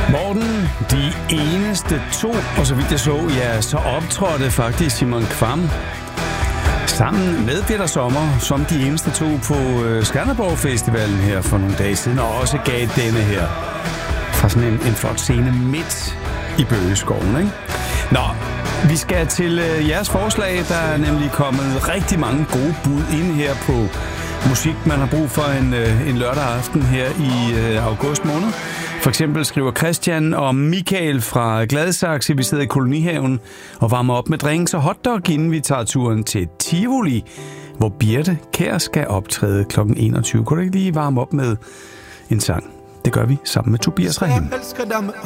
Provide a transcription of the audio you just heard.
Morten, de eneste to, og så vidt jeg så, ja, så optrådte faktisk Simon Kvamm sammen med Peter Sommer som de eneste to på Skanderborg Festivalen her for nogle dage siden, og også gav denne her fra sådan en flot scene midt i Bøgeskoven, ikke? Nå, vi skal til jeres forslag. Der er nemlig kommet rigtig mange gode bud ind her på musik, man har brug for en lørdag aften her i august måned. For eksempel skriver Christian og Michael fra Gladsaxe, vi sidder i kolonihaven og varmer op med drinks og hotdog, inden vi tager turen til Tivoli, hvor Birte Kjær skal optræde kl. 21. Kunne du ikke lige varme op med en sang? Det gør vi sammen med Tobias Rahim.